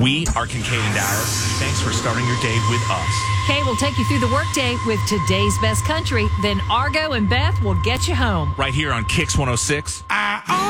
We are Kincaid and Dyer. Thanks for starting your day with us. Kay will take you through the workday with today's best country. Then Argo and Beth will get you home. Right here on Kix 106.